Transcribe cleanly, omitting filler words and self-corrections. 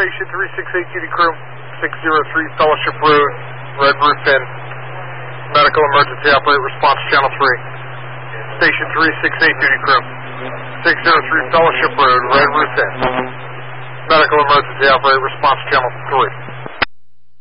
Station 368 duty crew, 603 Fellowship Road, Red Roof Inn. Medical emergency operator response channel 3. Station 368 duty crew, 603 Fellowship Road, Red Roof Inn. Medical emergency operator response channel 3.